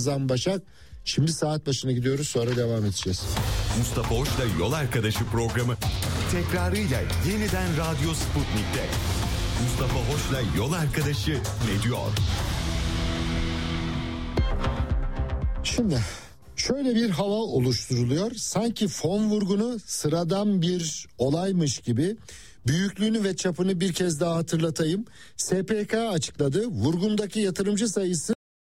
Ramazan Başak. Şimdi saat başına gidiyoruz, sonra devam edeceğiz. Mustafa Hoş'la Yol Arkadaşı programı tekrarıyla yeniden Radyo Sputnik'te. Mustafa Hoş'la Yol Arkadaşı ne diyor? Şimdi şöyle bir hava oluşturuluyor. Sanki fon vurgunu sıradan bir olaymış gibi. Büyüklüğünü ve çapını bir kez daha hatırlatayım. SPK açıkladı. Vurgundaki yatırımcı sayısı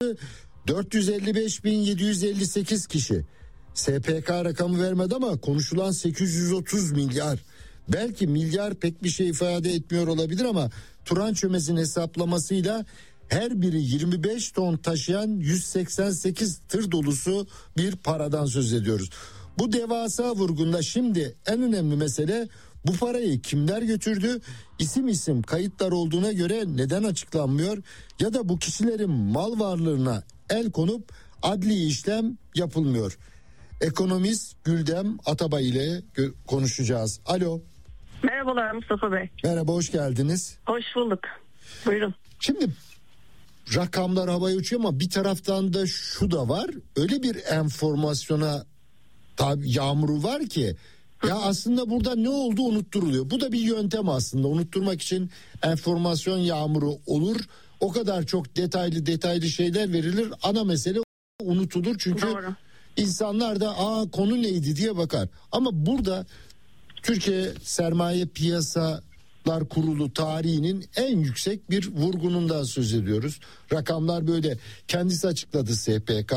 455.758 kişi. SPK rakamı vermedi ama konuşulan 830 milyar. Belki milyar pek bir şey ifade etmiyor olabilir ama Turan Çömez'in hesaplamasıyla her biri 25 ton taşıyan 188 tır dolusu bir paradan söz ediyoruz. Bu devasa vurgunda şimdi en önemli mesele bu parayı kimler götürdü? İsim kayıtlar olduğuna göre neden açıklanmıyor? Ya da bu kişilerin mal varlığına el konup adli işlem yapılmıyor? Ekonomist Güldem Atabay ile konuşacağız. Alo. Merhabalar Mustafa Bey. Merhaba, hoş geldiniz. Hoş bulduk. Buyurun. Şimdi rakamlar havaya uçuyor ama bir taraftan da şu da var. Öyle bir enformasyona yağmuru var ki ya aslında burada ne oldu unutturuluyor. Bu da bir yöntem aslında. Unutturmak için enformasyon yağmuru olur. O kadar çok detaylı şeyler verilir. Ana mesele unutulur. Çünkü doğru. İnsanlar da konu neydi diye bakar. Ama burada Türkiye Sermaye Piyasalar Kurulu tarihinin en yüksek bir vurgunundan söz ediyoruz. Rakamlar böyle. Kendisi açıkladı SPK.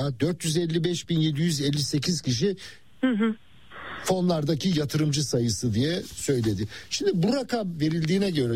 455.758 kişi fonlardaki yatırımcı sayısı diye söyledi. Şimdi bu rakam verildiğine göre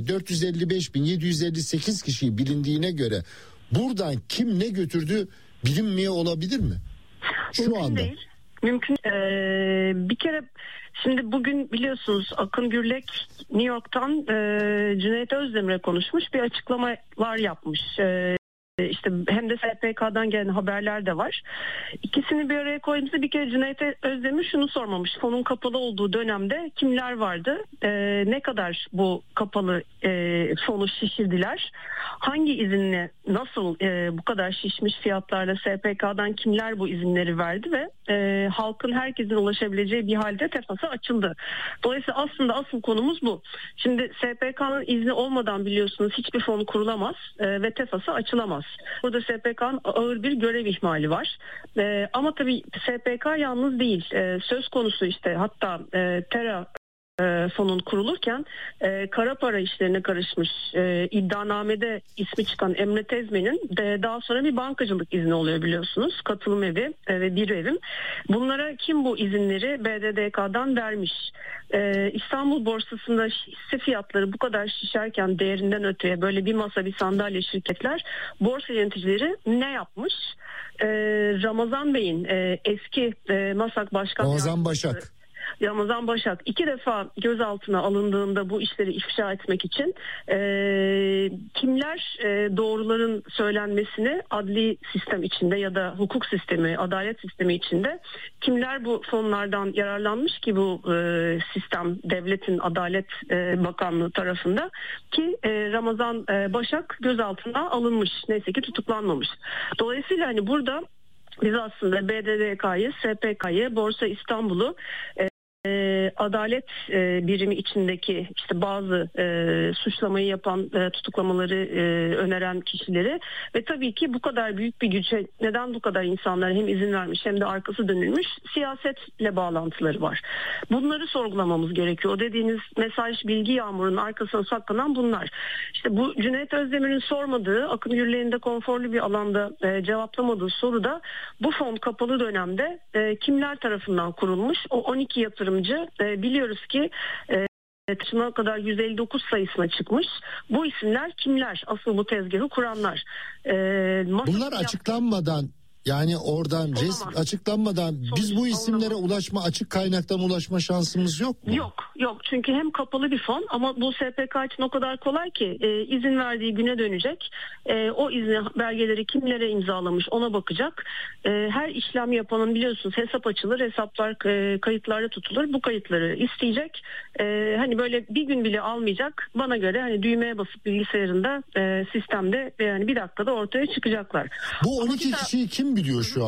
455.758 kişi bilindiğine göre buradan kim ne götürdü bilinmeye olabilir mi? Şu mümkün anda. değil. Mümkün. Bir kere şimdi bugün biliyorsunuz Akın Gürlek New York'tan Cüneyt Özdemir'e konuşmuş, bir açıklamalar yapmış. İşte hem de SPK'dan gelen haberler de var. İkisini bir araya koyduğumuzda bir kere Cüneyt Özdemir şunu sormamış. Fonun kapalı olduğu dönemde kimler vardı? Ne kadar bu kapalı fonu şişirdiler? Hangi izinle nasıl bu kadar şişmiş fiyatlarla SPK'dan kimler bu izinleri verdi ve halkın herkesin ulaşabileceği bir halde TEFAS'a açıldı. Dolayısıyla aslında asıl konumuz bu. Şimdi SPK'nın izni olmadan biliyorsunuz hiçbir fon kurulamaz ve TEFAS'a açılamaz. Burada SPK'nın ağır bir görev ihmali var. Ama tabii SPK yalnız değil. Söz konusu işte hatta TERA fonun kurulurken kara para işlerine karışmış iddianamede ismi çıkan Emre Tezmen'in daha sonra bir bankacılık izni oluyor biliyorsunuz. Katılım evi ve bir evim. Bunlara kim bu izinleri BDDK'dan vermiş? İstanbul borsasında hisse fiyatları bu kadar şişerken değerinden öteye böyle bir masa bir sandalye şirketler borsa yöneticileri ne yapmış? Ramazan Bey'in eski MASAK Başkan Ramazan Başak 2 defa gözaltına alındığında bu işleri ifşa etmek için kimler doğruların söylenmesini adli sistem içinde ya da hukuk sistemi, adalet sistemi içinde kimler bu fonlardan yararlanmış ki bu sistem devletin Adalet Bakanlığı tarafında ki Ramazan Başak gözaltına alınmış, neyse ki tutuklanmamış. Dolayısıyla hani burada biz aslında BDDK'yı, SPK'yı, Borsa İstanbul'u adalet birimi içindeki işte bazı suçlamayı yapan tutuklamaları öneren kişileri ve tabii ki bu kadar büyük bir güce neden bu kadar insanlara hem izin vermiş hem de arkası dönülmüş siyasetle bağlantıları var. Bunları sorgulamamız gerekiyor. O dediğiniz mesaj bilgi yağmurunun arkasına saklanan bunlar. İşte bu Cüneyt Özdemir'in sormadığı, Akın Gürlek'in de konforlu bir alanda cevaplamadığı soruda bu fon kapalı dönemde kimler tarafından kurulmuş? O 12 yatırımcı biliyoruz ki taşına kadar 159 sayısına çıkmış. Bu isimler kimler? Asıl bu tezgahı kuranlar. Bunlar açıklanmadan yani oradan açıklanmadan biz bu isimlere açık kaynaktan ulaşma şansımız yok mu? Yok çünkü hem kapalı bir fon ama bu SPK için o kadar kolay ki izin verdiği güne dönecek. O izni belgeleri kimlere imzalamış ona bakacak. Her işlem yapanın biliyorsunuz hesap açılır, hesaplar kayıtlarda tutulur. Bu kayıtları isteyecek. Hani böyle bir gün bile almayacak. Bana göre hani düğmeye basıp bilgisayarında sistemde yani bir dakikada ortaya çıkacaklar. Bu 12 kişiyi kim biliyor şu an?